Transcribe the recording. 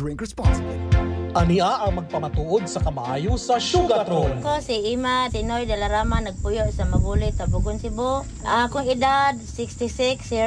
Drink responsibly. Ania ang magpamatuod sa kamaayo sa Sugatron. Ako si Ima Tinoy de la Rama, nagpuyo sa Mabulit, Tabugon, Cebu. Akong edad 66 years